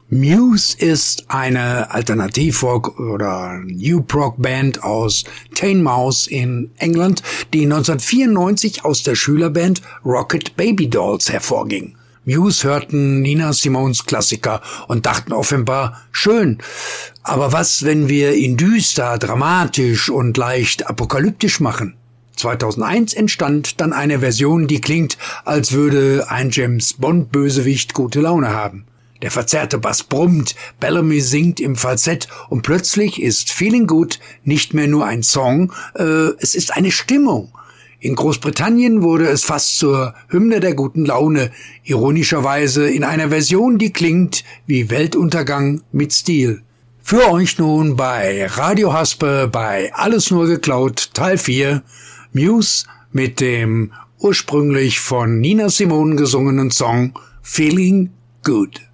Muse ist eine Alternativrock- oder New Prog-Band aus Teignmouth in England, die 1994 aus der Schülerband Rocket Baby Dolls hervorging. Muse hörten Nina Simones Klassiker und dachten offenbar, schön, aber was, wenn wir ihn düster, dramatisch und leicht apokalyptisch machen? 2001 entstand dann eine Version, die klingt, als würde ein James-Bond-Bösewicht gute Laune haben. Der verzerrte Bass brummt, Bellamy singt im Falsett und plötzlich ist Feeling Good nicht mehr nur ein Song, es ist eine Stimmung. In Großbritannien wurde es fast zur Hymne der guten Laune, ironischerweise in einer Version, die klingt wie Weltuntergang mit Stil. Für euch nun bei Radio Haspe bei Alles nur geklaut, Teil 4, Muse mit dem ursprünglich von Nina Simone gesungenen Song Feeling Good.